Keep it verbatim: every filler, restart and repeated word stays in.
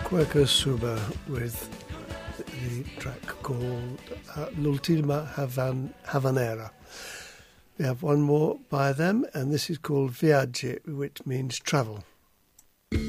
Quaker Suba with the track called uh, L'Ultima Havan- Havanera. We have one more by them, and this is called Viaggi, which means travel.